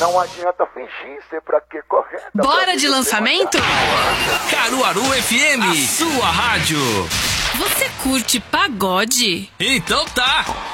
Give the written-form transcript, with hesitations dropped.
Não adianta fingir, ser pra quê correndo. Bora de lançamento? Caruaru FM, a sua rádio. Você curte pagode? Então tá.